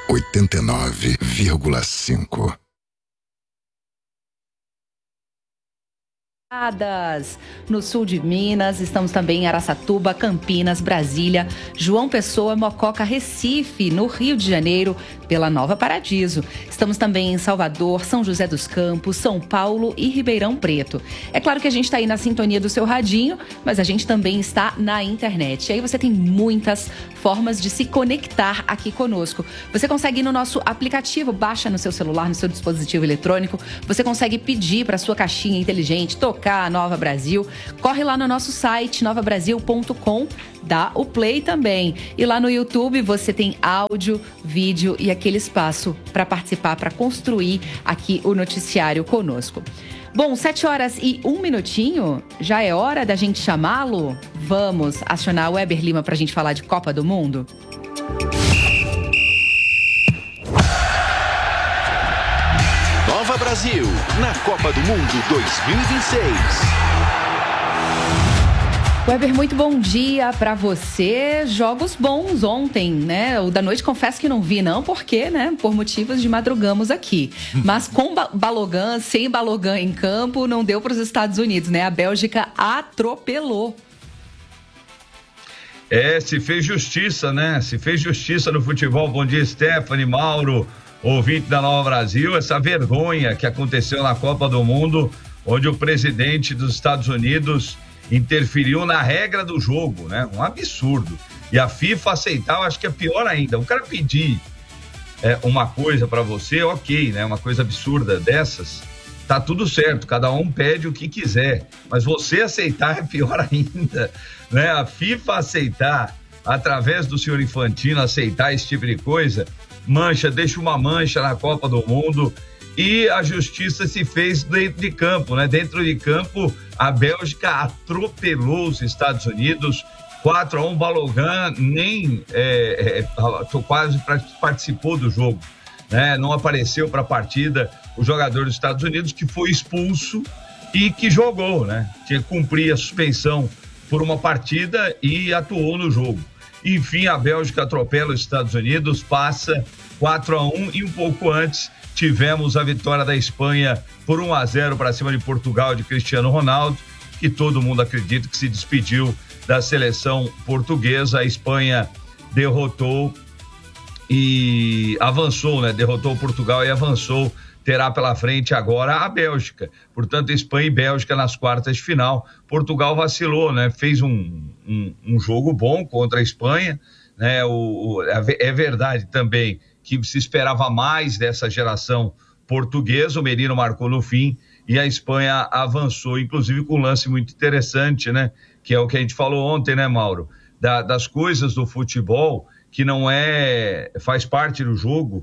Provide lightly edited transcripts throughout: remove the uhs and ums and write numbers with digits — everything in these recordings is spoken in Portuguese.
89,5. No sul de Minas, estamos também em Araçatuba, Campinas, Brasília, João Pessoa, Mococa, Recife, no Rio de Janeiro, pela Nova Paradiso. Estamos também em Salvador, São José dos Campos, São Paulo e Ribeirão Preto. É claro que a gente está aí na sintonia do seu radinho, mas a gente também está na internet. E aí você tem muitas formas de se conectar aqui conosco. Você consegue ir no nosso aplicativo, baixa no seu celular, no seu dispositivo eletrônico. Você consegue pedir para sua caixinha inteligente tocar a Nova Brasil. Corre lá no nosso site, novabrasil.com, dá o play também. E lá no YouTube você tem áudio, vídeo e aquele espaço para participar, para construir aqui o noticiário conosco. Bom, 7h01, já é hora da gente chamá-lo? Vamos acionar o Weber Lima para a gente falar de Copa do Mundo? Nova Brasil, na Copa do Mundo 2026. Weber, muito bom dia pra você. Jogos bons ontem, né? O da noite confesso que não vi não, porque, né, por motivos de madrugamos aqui. Mas com Balogun, sem Balogun em campo, não deu para os Estados Unidos, né? A Bélgica atropelou. Se fez justiça, né? Se fez justiça no futebol. Bom dia, Stephanie, Mauro, ouvinte da Nova Brasil. Essa vergonha que aconteceu na Copa do Mundo, onde o presidente dos Estados Unidos interferiu na regra do jogo, né? Um absurdo. E a FIFA aceitar, eu acho que é pior ainda. O cara pedir uma coisa pra você, ok, né? Uma coisa absurda dessas, tá tudo certo, cada um pede o que quiser. Mas você aceitar é pior ainda, né? A FIFA aceitar, através do senhor Infantino, aceitar esse tipo de coisa, deixa uma mancha na Copa do Mundo. E a justiça se fez dentro de campo, né? Dentro de campo, a Bélgica atropelou os Estados Unidos, 4-1, Balogun quase participou do jogo, né? Não apareceu para a partida o jogador dos Estados Unidos, que foi expulso e que jogou, né? Tinha que cumprir a suspensão por uma partida e atuou no jogo. Enfim, a Bélgica atropela os Estados Unidos, passa 4-1 e um pouco antes tivemos a vitória da Espanha por 1-0 para cima de Portugal, de Cristiano Ronaldo, que todo mundo acredita que se despediu da seleção portuguesa. A Espanha derrotou e avançou, né? Derrotou Portugal e avançou. Terá pela frente agora a Bélgica. Portanto, Espanha e Bélgica nas quartas de final. Portugal vacilou, né? Fez um jogo bom contra a Espanha, né? É verdade também que se esperava mais dessa geração portuguesa. O Merino marcou no fim e a Espanha avançou, inclusive com um lance muito interessante, né? Que é o que a gente falou ontem, né, Mauro? Das coisas do futebol que não faz parte do jogo,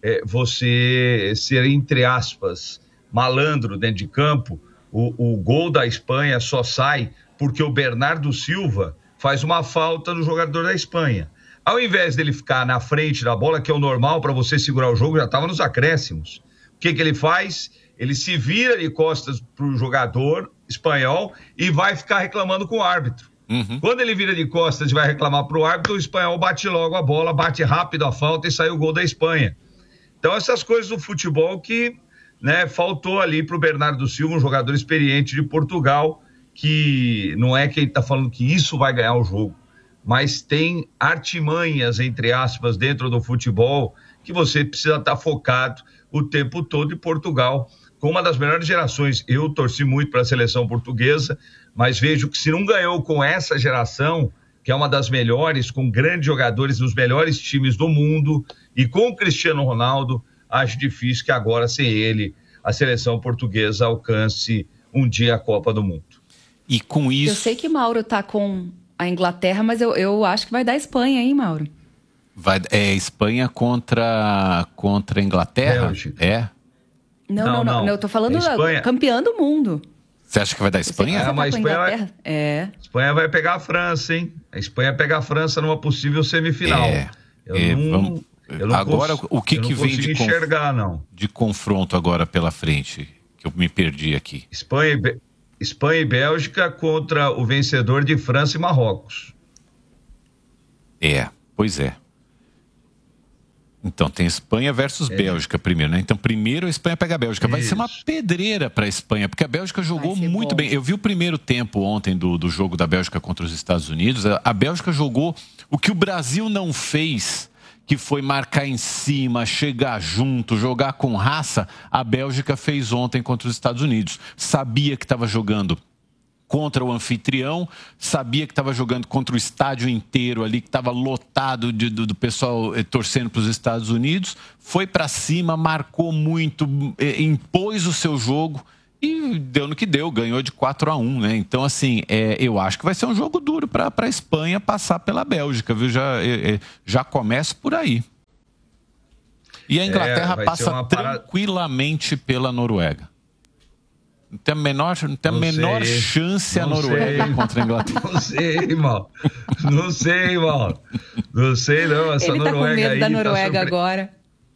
você ser, entre aspas, malandro dentro de campo. O gol da Espanha só sai porque o Bernardo Silva faz uma falta no jogador da Espanha. Ao invés dele ficar na frente da bola, que é o normal para você segurar o jogo, já estava nos acréscimos. O que ele faz? Ele se vira de costas para o jogador espanhol e vai ficar reclamando com o árbitro. Uhum. Quando ele vira de costas e vai reclamar para o árbitro, o espanhol bate logo a bola, bate rápido a falta e sai o gol da Espanha. Então, essas coisas do futebol que, né, faltou ali para o Bernardo Silva, um jogador experiente de Portugal, que não é quem está falando que isso vai ganhar o jogo, mas tem artimanhas, entre aspas, dentro do futebol que você precisa estar focado o tempo todo. E Portugal, com uma das melhores gerações, eu torci muito para a seleção portuguesa, mas vejo que se não ganhou com essa geração, que é uma das melhores, com grandes jogadores nos melhores times do mundo, e com o Cristiano Ronaldo, acho difícil que agora, sem ele, a seleção portuguesa alcance um dia a Copa do Mundo. E com isso... Eu sei que Mauro tá com a Inglaterra, mas eu acho que vai dar Espanha, hein, Mauro? Espanha contra a Inglaterra? Bélgica. Não, eu tô falando da campeã do mundo. Você acha que vai dar Espanha? Mas Espanha vai pegar a França, hein? A Espanha pega a França numa possível semifinal. Agora, o que vem de confronto agora pela frente? Que eu me perdi aqui. Espanha e Bélgica contra o vencedor de França e Marrocos. Pois é. Então, tem Espanha versus Bélgica primeiro, né? Então, primeiro a Espanha pega a Bélgica. Vai ser uma pedreira para a Espanha, porque a Bélgica jogou muito bem. Eu vi o primeiro tempo ontem do jogo da Bélgica contra os Estados Unidos. A Bélgica jogou o que o Brasil não fez, que foi marcar em cima, chegar junto, jogar com raça. A Bélgica fez ontem contra os Estados Unidos. Sabia que estava jogando contra o anfitrião, sabia que estava jogando contra o estádio inteiro ali, que estava lotado do pessoal torcendo para os Estados Unidos, foi para cima, marcou muito, impôs o seu jogo e deu no que deu, ganhou de 4-1, né? Então, assim, eu acho que vai ser um jogo duro para a Espanha passar pela Bélgica, viu? Já começa por aí. E a Inglaterra passa tranquilamente pela Noruega. Não tem a menor chance a Noruega contra a Inglaterra. Não sei, irmão. Não sei, não. Essa Ele tá Noruega com medo aí da Noruega agora.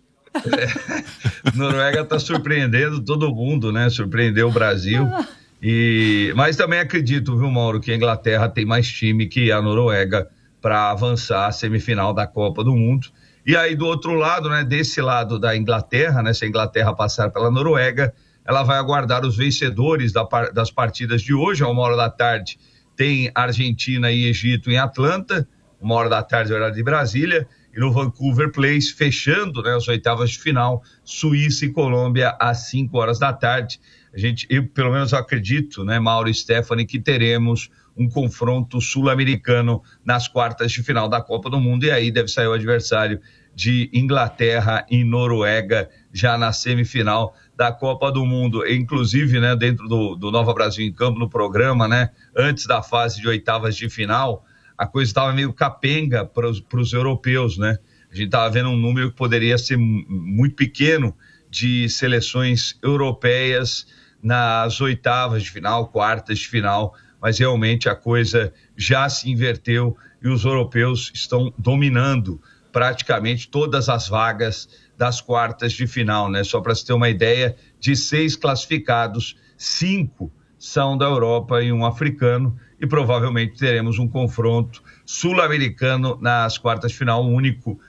Noruega tá surpreendendo todo mundo, né? Surpreendeu o Brasil. Mas também acredito, viu, Mauro, que a Inglaterra tem mais time que a Noruega para avançar à semifinal da Copa do Mundo. E aí, do outro lado, né? Desse lado da Inglaterra, né? Se a Inglaterra passar pela Noruega, ela vai aguardar os vencedores das partidas de hoje. À 13h, tem Argentina e Egito em Atlanta, 13h, horário de Brasília, e no Vancouver Place, fechando, né, as oitavas de final, Suíça e Colômbia às 17h. Eu pelo menos acredito, né, Mauro e Stephanie, que teremos um confronto sul-americano nas quartas de final da Copa do Mundo, e aí deve sair o adversário de Inglaterra e Noruega já na semifinal da Copa do Mundo. Inclusive, né, dentro do Nova Brasil em Campo, no programa, né, antes da fase de oitavas de final, a coisa estava meio capenga para os europeus, né? A gente estava vendo um número que poderia ser muito pequeno de seleções europeias nas oitavas de final, quartas de final, mas realmente a coisa já se inverteu e os europeus estão dominando praticamente todas as vagas das quartas de final, né? Só para se ter uma ideia, de 6 classificados, 5 são da Europa e um africano, e provavelmente teremos um confronto sul-americano nas quartas de final, o único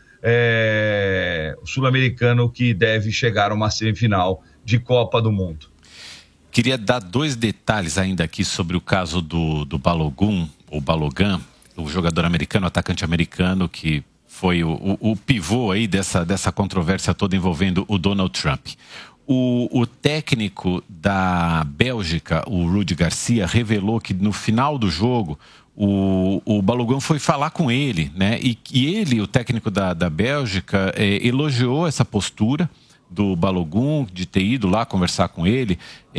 sul-americano que deve chegar a uma semifinal de Copa do Mundo. Queria dar 2 detalhes ainda aqui sobre o caso do Balogun, ou Balogun, o jogador americano, o atacante americano, que foi o pivô aí dessa controvérsia toda envolvendo o Donald Trump. O técnico da Bélgica, o Rudi Garcia, revelou que no final do jogo o Balogun foi falar com ele, né? E ele, o técnico da Bélgica, elogiou essa postura do Balogun, de ter ido lá conversar com ele,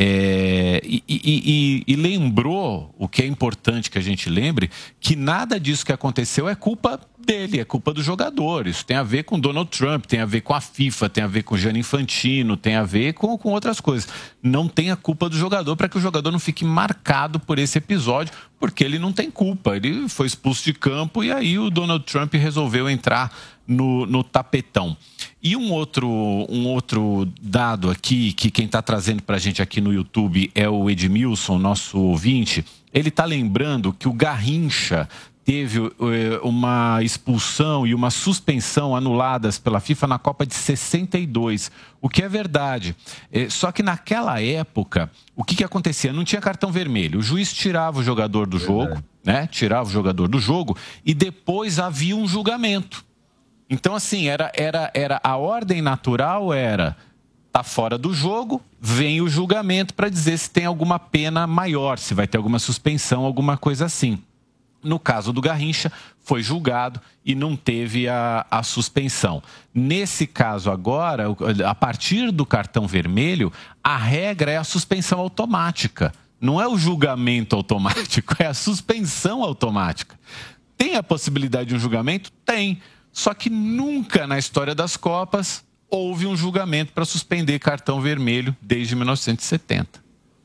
e lembrou, o que é importante que a gente lembre, que nada disso que aconteceu é culpa dele, é culpa do jogador. Isso tem a ver com Donald Trump, tem a ver com a FIFA, tem a ver com Gianni Infantino, tem a ver com outras coisas. Não tem a culpa do jogador, para que o jogador não fique marcado por esse episódio, porque ele não tem culpa. Ele foi expulso de campo e aí o Donald Trump resolveu entrar no tapetão. E um outro dado aqui, que quem está trazendo para a gente aqui no YouTube é o Edmilson, nosso ouvinte. Ele está lembrando que o Garrincha teve uma expulsão e uma suspensão anuladas pela FIFA na Copa de 62, o que é verdade. Só que naquela época, o que acontecia? Não tinha cartão vermelho. O juiz tirava o jogador do jogo, né? Tirava o jogador do jogo e depois havia um julgamento. Então, assim, era a ordem natural era tá fora do jogo, vem o julgamento para dizer se tem alguma pena maior, se vai ter alguma suspensão, alguma coisa assim. No caso do Garrincha, foi julgado e não teve a suspensão. Nesse caso agora, a partir do cartão vermelho, a regra é a suspensão automática. Não é o julgamento automático, é a suspensão automática. Tem a possibilidade de um julgamento? Tem. Só que nunca na história das Copas houve um julgamento para suspender cartão vermelho desde 1970.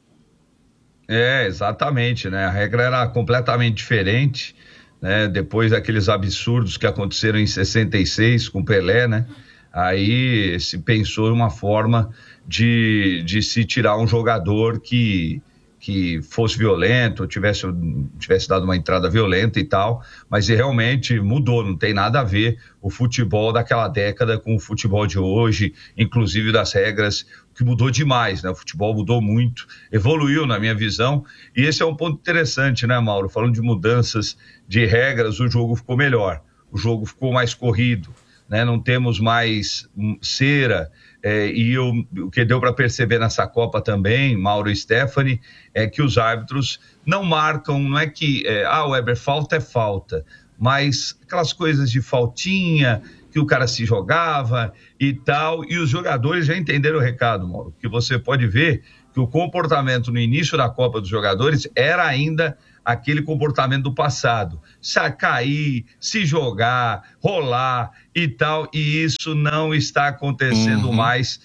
Exatamente, né? A regra era completamente diferente, né? Depois daqueles absurdos que aconteceram em 66 com Pelé, né? Aí se pensou em uma forma de se tirar um jogador que que fosse violento, tivesse dado uma entrada violenta e tal, mas realmente mudou, não tem nada a ver o futebol daquela década com o futebol de hoje, inclusive das regras, que mudou demais, né? O futebol mudou muito, evoluiu na minha visão, e esse é um ponto interessante, né, Mauro? Falando de mudanças de regras, o jogo ficou melhor, o jogo ficou mais corrido, né? Não temos mais cera, e o que deu para perceber nessa Copa também, Mauro e Stephanie, é que os árbitros não marcam, não é que, Weber, falta é falta, mas aquelas coisas de faltinha, que o cara se jogava e tal, e os jogadores já entenderam o recado, Mauro, que você pode ver que o comportamento no início da Copa dos jogadores era ainda aquele comportamento do passado, cair, se jogar, rolar e tal, e isso não está acontecendo mais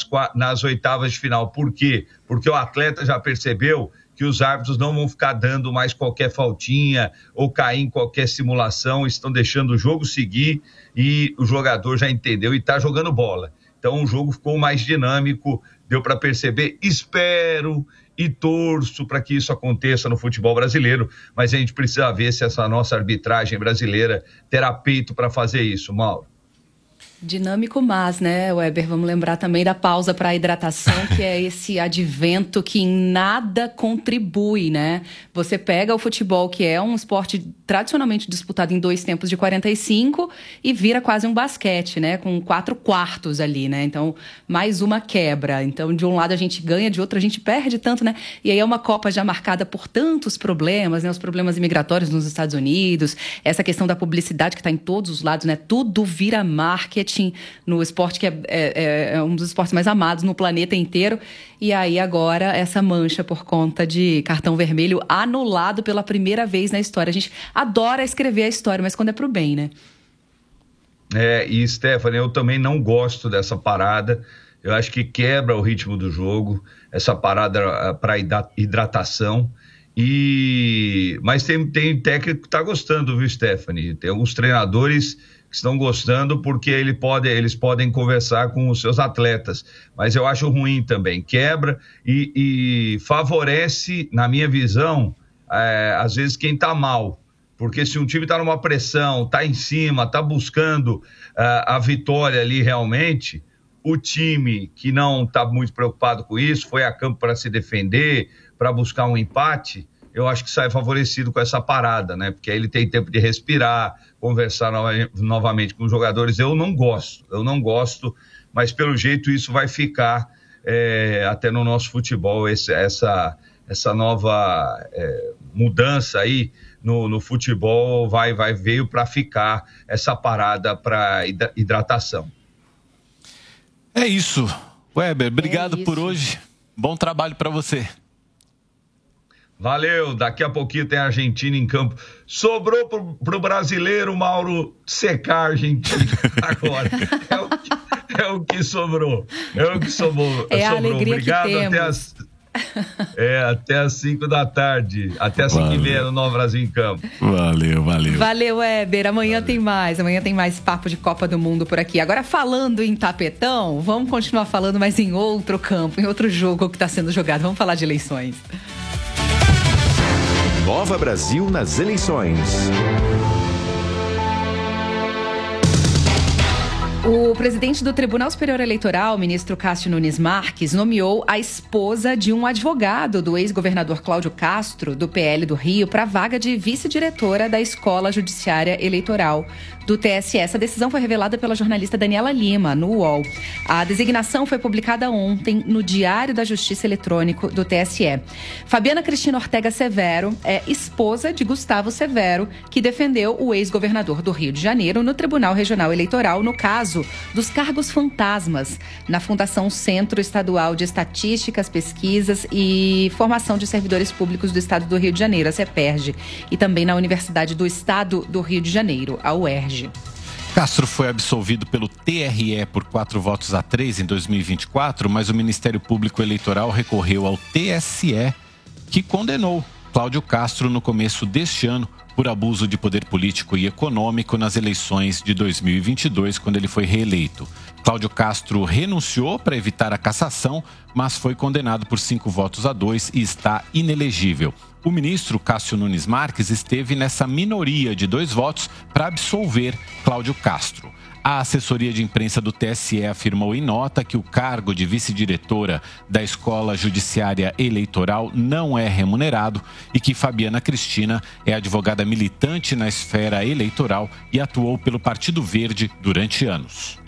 nas oitavas de final. Por quê? Porque o atleta já percebeu que os árbitros não vão ficar dando mais qualquer faltinha ou cair em qualquer simulação, estão deixando o jogo seguir e o jogador já entendeu e está jogando bola. Então o jogo ficou mais dinâmico, deu para perceber, espero e torço para que isso aconteça no futebol brasileiro, mas a gente precisa ver se essa nossa arbitragem brasileira terá peito para fazer isso, Mauro. Dinâmico, mas, né, Weber, vamos lembrar também da pausa para a hidratação, que é esse advento que em nada contribui, né? Você pega o futebol, que é um esporte tradicionalmente disputado em 2 tempos de 45 e vira quase um basquete, né? Com 4 quartos ali, né? Então, mais uma quebra. Então, de um lado a gente ganha, de outro a gente perde tanto, né? E aí é uma Copa já marcada por tantos problemas, né? Os problemas imigratórios nos Estados Unidos, essa questão da publicidade que está em todos os lados, né? Tudo vira marketing no esporte que é um dos esportes mais amados no planeta inteiro. E aí agora essa mancha por conta de cartão vermelho anulado pela primeira vez na história. A gente adora escrever a história, mas quando é pro bem, né? E Stephanie, eu também não gosto dessa parada. Eu acho que quebra o ritmo do jogo, essa parada para hidratação. Mas tem técnico que está gostando, viu, Stephanie? Tem alguns treinadores que estão gostando porque eles podem conversar com os seus atletas, mas eu acho ruim também, quebra e favorece, na minha visão, às vezes quem está mal, porque se um time está numa pressão, está em cima, está buscando a vitória ali realmente, o time que não está muito preocupado com isso, foi a campo para se defender, para buscar um empate, eu acho que sai favorecido com essa parada, né? Porque aí ele tem tempo de respirar, conversar novamente com os jogadores. Eu não gosto, mas pelo jeito isso vai ficar até no nosso futebol, essa nova mudança aí no futebol veio para ficar essa parada para hidratação. É isso. Weber, obrigado por hoje. Bom trabalho para você. Valeu, daqui a pouquinho tem a Argentina em campo. Sobrou pro brasileiro, Mauro, secar a Argentina agora. É o que sobrou. É a alegria. Obrigado, que temos. Até às 5 da tarde. Até às 5h30 no Novo Brasil em Campo. Valeu. Valeu, Weber. Amanhã tem mais papo de Copa do Mundo por aqui. Agora, falando em tapetão, vamos continuar falando, mas em outro campo, em outro jogo que está sendo jogado. Vamos falar de eleições. Nova Brasil nas eleições. O presidente do Tribunal Superior Eleitoral, ministro Cássio Nunes Marques, nomeou a esposa de um advogado do ex-governador Cláudio Castro, do PL do Rio, para a vaga de vice-diretora da Escola Judiciária Eleitoral do TSE. Essa decisão foi revelada pela jornalista Daniela Lima, no UOL. A designação foi publicada ontem no Diário da Justiça Eletrônico do TSE. Fabiana Cristina Ortega Severo é esposa de Gustavo Severo, que defendeu o ex-governador do Rio de Janeiro no Tribunal Regional Eleitoral, no caso dos cargos fantasmas na Fundação Centro Estadual de Estatísticas, Pesquisas e Formação de Servidores Públicos do Estado do Rio de Janeiro, a CEPERJ, e também na Universidade do Estado do Rio de Janeiro, a UERJ. Castro foi absolvido pelo TRE por 4-3 em 2024, mas o Ministério Público Eleitoral recorreu ao TSE, que condenou Cláudio Castro no começo deste ano por abuso de poder político e econômico nas eleições de 2022, quando ele foi reeleito. Cláudio Castro renunciou para evitar a cassação, mas foi condenado por 5-2 e está inelegível. O ministro Cássio Nunes Marques esteve nessa minoria de 2 votos para absolver Cláudio Castro. A assessoria de imprensa do TSE afirmou em nota que o cargo de vice-diretora da Escola Judiciária Eleitoral não é remunerado e que Fabiana Cristina é advogada militante na esfera eleitoral e atuou pelo Partido Verde durante anos.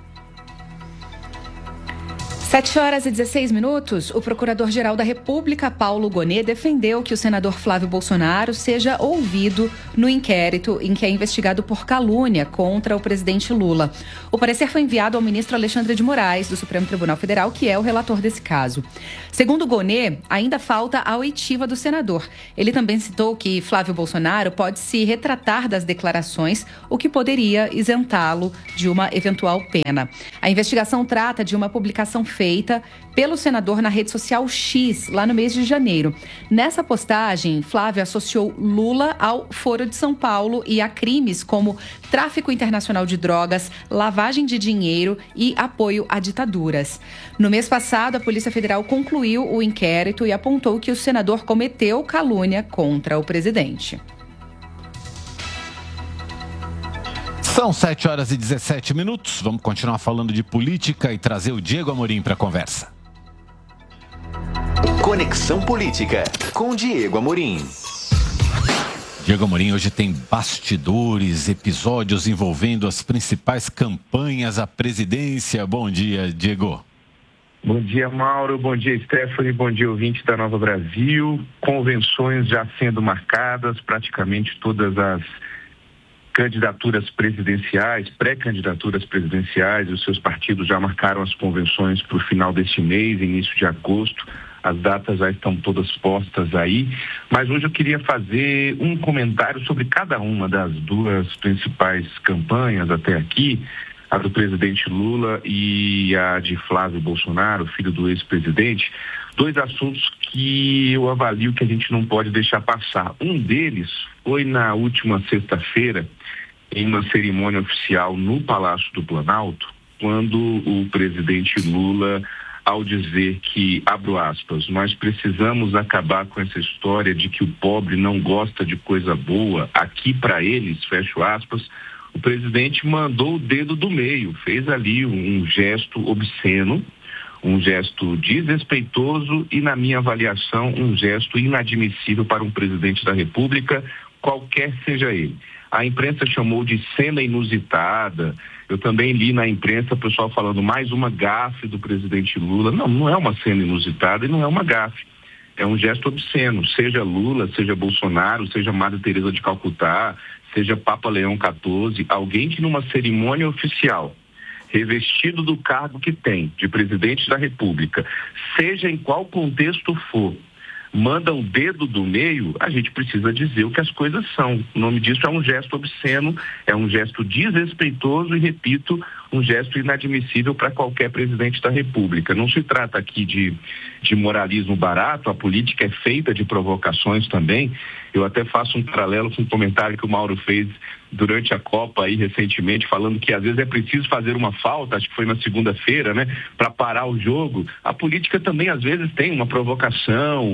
7h16. O Procurador-Geral da República, Paulo Gonet, defendeu que o senador Flávio Bolsonaro seja ouvido no inquérito em que é investigado por calúnia contra o presidente Lula. O parecer foi enviado ao ministro Alexandre de Moraes, do Supremo Tribunal Federal, que é o relator desse caso. Segundo Gonet, ainda falta a oitiva do senador. Ele também citou que Flávio Bolsonaro pode se retratar das declarações, o que poderia isentá-lo de uma eventual pena. A investigação trata de uma publicação feita pelo senador na rede social X, lá no mês de janeiro. Nessa postagem, Flávio associou Lula ao Foro de São Paulo e a crimes como tráfico internacional de drogas, lavagem de dinheiro e apoio a ditaduras. No mês passado, a Polícia Federal concluiu o inquérito e apontou que o senador cometeu calúnia contra o presidente. São 7h17. Vamos continuar falando de política e trazer o Diego Amorim para a conversa. Conexão Política, com Diego Amorim. Diego Amorim, hoje tem bastidores, episódios envolvendo as principais campanhas à presidência. Bom dia, Diego. Bom dia, Mauro. Bom dia, Stephanie. Bom dia, ouvinte da Nova Brasil. Convenções já sendo marcadas, praticamente todas as candidaturas presidenciais, pré-candidaturas presidenciais, os seus partidos já marcaram as convenções para o final deste mês, início de agosto. As datas já estão todas postas aí, mas hoje eu queria fazer um comentário sobre cada uma das 2 principais campanhas até aqui, a do presidente Lula e a de Flávio Bolsonaro, filho do ex-presidente. 2 assuntos que eu avalio que a gente não pode deixar passar. Um deles foi na última sexta-feira, em uma cerimônia oficial no Palácio do Planalto, quando o presidente Lula, ao dizer que, abro aspas, nós precisamos acabar com essa história de que o pobre não gosta de coisa boa, aqui para eles, fecho aspas, o presidente mandou o dedo do meio, fez ali um gesto obsceno, um gesto desrespeitoso e, na minha avaliação, um gesto inadmissível para um presidente da República, qualquer seja ele. A imprensa chamou de cena inusitada. Eu também li na imprensa o pessoal falando mais uma gafe do presidente Lula. Não, não é uma cena inusitada e não é uma gafe. É um gesto obsceno, seja Lula, seja Bolsonaro, seja Madre Teresa de Calcutá, seja Papa Leão XIV, alguém que numa cerimônia oficial, revestido do cargo que tem de presidente da República, seja em qual contexto for, manda o dedo do meio, a gente precisa dizer o que as coisas são. O nome disso é um gesto obsceno, é um gesto desrespeitoso e, repito, um gesto inadmissível para qualquer presidente da República. Não se trata aqui de moralismo barato, a política é feita de provocações também. Eu até faço um paralelo com um comentário que o Mauro fez durante a Copa aí recentemente, falando que às vezes é preciso fazer uma falta, acho que foi na segunda-feira, né, para parar o jogo. A política também às vezes tem uma provocação,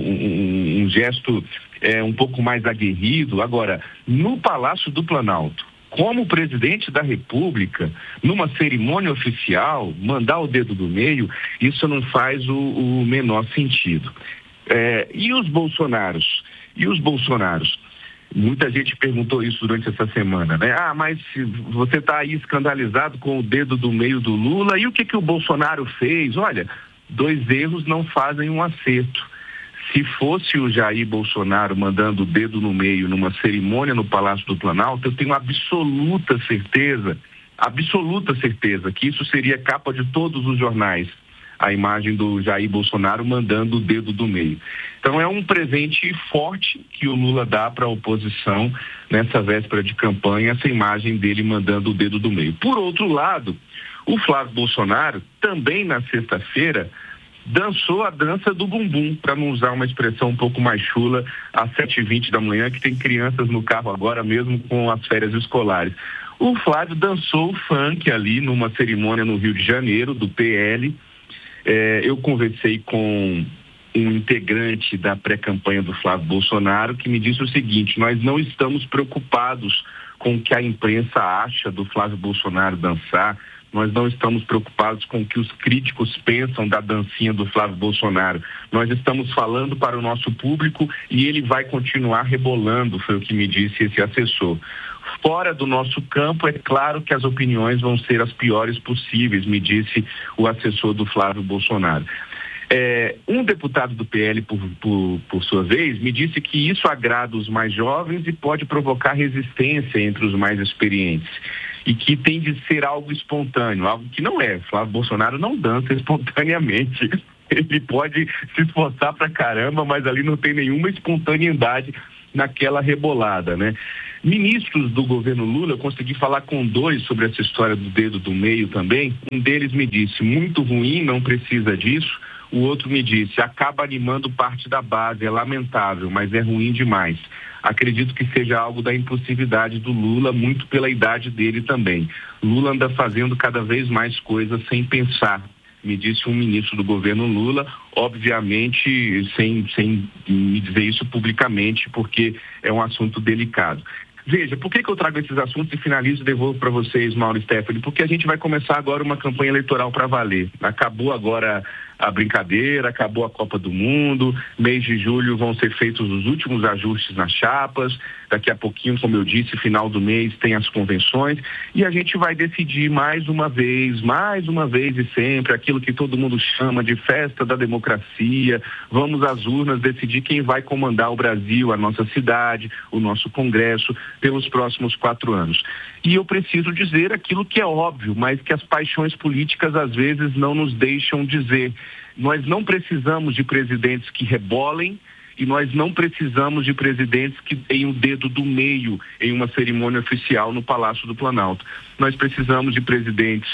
um gesto um pouco mais aguerrido. Agora, no Palácio do Planalto, como presidente da República, numa cerimônia oficial, mandar o dedo do meio, isso não faz o menor sentido. E os Bolsonaros? Muita gente perguntou isso durante essa semana, né? Mas você está aí escandalizado com o dedo do meio do Lula, e o que o Bolsonaro fez? Olha, 2 erros não fazem um acerto. Se fosse o Jair Bolsonaro mandando o dedo no meio numa cerimônia no Palácio do Planalto, eu tenho absoluta certeza que isso seria capa de todos os jornais, a imagem do Jair Bolsonaro mandando o dedo do meio. Então é um presente forte que o Lula dá para a oposição nessa véspera de campanha, essa imagem dele mandando o dedo do meio. Por outro lado, o Flávio Bolsonaro, também na sexta-feira, dançou a dança do bumbum, para não usar uma expressão um pouco mais chula, às 7h20 da manhã, que tem crianças no carro agora mesmo com as férias escolares. O Flávio dançou o funk ali numa cerimônia no Rio de Janeiro, do PL. Eu conversei com um integrante da pré-campanha do Flávio Bolsonaro que me disse o seguinte: nós não estamos preocupados com o que a imprensa acha do Flávio Bolsonaro dançar, nós não estamos preocupados com o que os críticos pensam da dancinha do Flávio Bolsonaro. Nós estamos falando para o nosso público e ele vai continuar rebolando, foi o que me disse esse assessor. Fora do nosso campo, é claro que as opiniões vão ser as piores possíveis, me disse o assessor do Flávio Bolsonaro. Um deputado do PL, por sua vez, me disse que isso agrada os mais jovens e pode provocar resistência entre os mais experientes. E que tem de ser algo espontâneo, algo que não é. Flávio Bolsonaro não dança espontaneamente. Ele pode se esforçar pra caramba, mas ali não tem nenhuma espontaneidade naquela rebolada, né? Ministros do governo Lula, eu consegui falar com 2 sobre essa história do dedo do meio também. Um deles me disse, muito ruim, não precisa disso. O outro me disse, acaba animando parte da base, é lamentável, mas é ruim demais. Acredito que seja algo da impulsividade do Lula, muito pela idade dele também. Lula anda fazendo cada vez mais coisas sem pensar, me disse um ministro do governo Lula, obviamente sem me dizer isso publicamente, porque é um assunto delicado. Veja, por que eu trago esses assuntos e finalizo e devolvo para vocês, Mauro e Stephanie? Porque a gente vai começar agora uma campanha eleitoral para valer. Acabou agora a brincadeira, acabou a Copa do Mundo, mês de julho vão ser feitos os últimos ajustes nas chapas, daqui a pouquinho, como eu disse, final do mês tem as convenções e a gente vai decidir mais uma vez e sempre, aquilo que todo mundo chama de festa da democracia. Vamos às urnas decidir quem vai comandar o Brasil, a nossa cidade, o nosso Congresso, pelos próximos 4 anos. E eu preciso dizer aquilo que é óbvio, mas que as paixões políticas às vezes não nos deixam dizer. Nós não precisamos de presidentes que rebolem e nós não precisamos de presidentes que tenham o dedo do meio em uma cerimônia oficial no Palácio do Planalto. Nós precisamos de presidentes,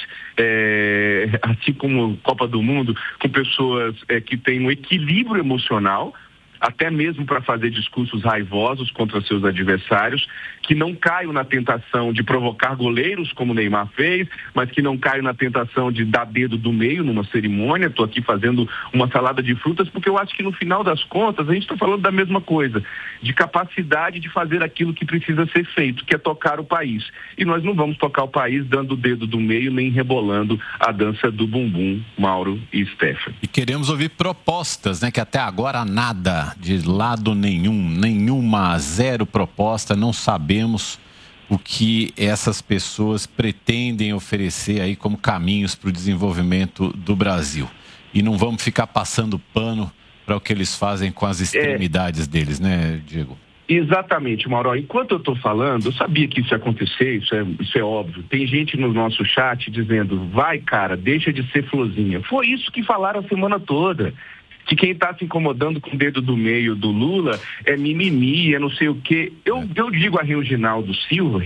assim como Copa do Mundo, com pessoas que têm um equilíbrio emocional, até mesmo para fazer discursos raivosos contra seus adversários, que não caiam na tentação de provocar goleiros, como o Neymar fez, mas que não caiam na tentação de dar dedo do meio numa cerimônia. Estou aqui fazendo uma salada de frutas, porque eu acho que no final das contas a gente está falando da mesma coisa, de capacidade de fazer aquilo que precisa ser feito, que é tocar o país. E nós não vamos tocar o país dando o dedo do meio, nem rebolando a dança do bumbum, Mauro e Stephanie. E queremos ouvir propostas, né? Que até agora nada, de lado nenhuma, zero proposta, não sabemos o que essas pessoas pretendem oferecer aí como caminhos para o desenvolvimento do Brasil. E não vamos ficar passando pano para o que eles fazem com as extremidades deles, né, Diego? Exatamente, Mauro. Enquanto eu estou falando, eu sabia que isso ia acontecer, isso é óbvio. Tem gente no nosso chat dizendo, vai cara, deixa de ser florzinha. Foi isso que falaram a semana toda. Que quem está se incomodando com o dedo do meio do Lula é mimimi, é não sei o quê. Eu digo a Reginaldo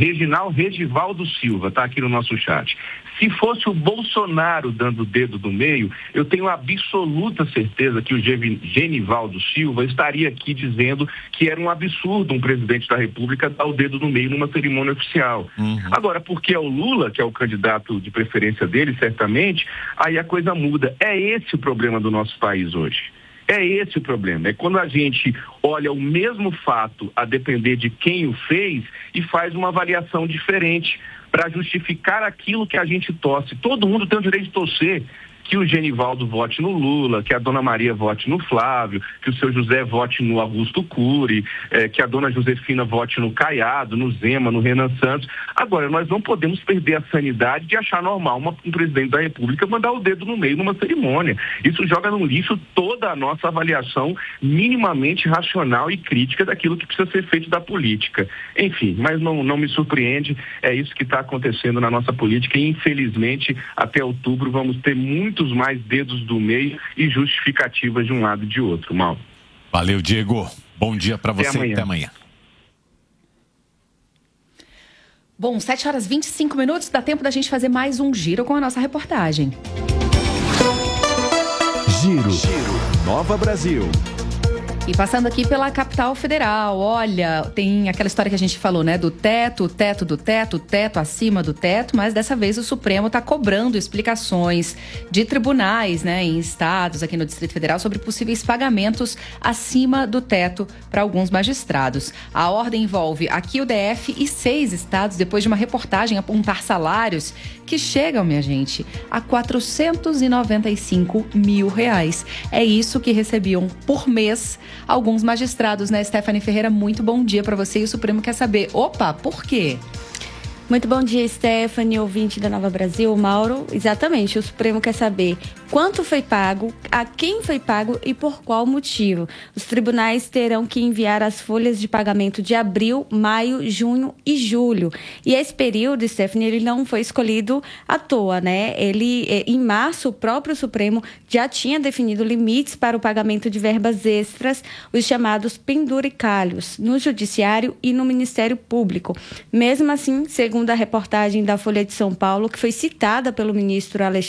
Silva, está aqui no nosso chat. Se fosse o Bolsonaro dando o dedo do meio, eu tenho absoluta certeza que o Genivaldo Silva estaria aqui dizendo que era um absurdo um presidente da República dar o dedo no meio numa cerimônia oficial. Agora, porque é o Lula, que é o candidato de preferência dele, certamente, aí a coisa muda. É esse o problema do nosso país hoje. É esse o problema. É quando a gente olha o mesmo fato a depender de quem o fez e faz uma avaliação diferente para justificar aquilo que a gente torce. Todo mundo tem o direito de torcer. Que o Genivaldo vote no Lula, que a dona Maria vote no Flávio, que o seu José vote no Augusto Cury, que a dona Josefina vote no Caiado, no Zema, no Renan Santos. Agora, nós não podemos perder a sanidade de achar normal um presidente da República mandar o dedo no meio numa cerimônia. Isso joga no lixo toda a nossa avaliação minimamente racional e crítica daquilo que precisa ser feito da política. Enfim, mas não me surpreende, é isso que está acontecendo na nossa política e, infelizmente, até outubro vamos ter muitos mais dedos do meio e justificativas de um lado e de outro, Mauro. Valeu, Diego. Bom dia para você e até amanhã. Bom, 7h25, dá tempo da gente fazer mais um giro com a nossa reportagem. Giro. Nova Brasil. E passando aqui pela capital federal, olha, tem aquela história que a gente falou, né? Do teto, o teto do teto, o teto acima do teto, mas dessa vez o Supremo está cobrando explicações de tribunais, né, em estados aqui no Distrito Federal sobre possíveis pagamentos acima do teto para alguns magistrados. A ordem envolve aqui o DF e 6 estados, depois de uma reportagem apontar salários que chegam, minha gente, a R$495 mil. É isso que recebiam por mês alguns magistrados, né? Stephanie Ferreira, muito bom dia para você. E o Supremo quer saber, opa, por quê? Muito bom dia, Stephanie, ouvinte da Nova Brasil. Mauro, exatamente, o Supremo quer saber quanto foi pago, a quem foi pago e por qual motivo. Os tribunais terão que enviar as folhas de pagamento de abril, maio, junho e julho. E esse período, Stephanie, ele não foi escolhido à toa, né? Em março, o próprio Supremo já tinha definido limites para o pagamento de verbas extras, os chamados penduricalhos, no Judiciário e no Ministério Público. Mesmo assim, segundo a reportagem da Folha de São Paulo, que foi citada pelo ministro Alexandre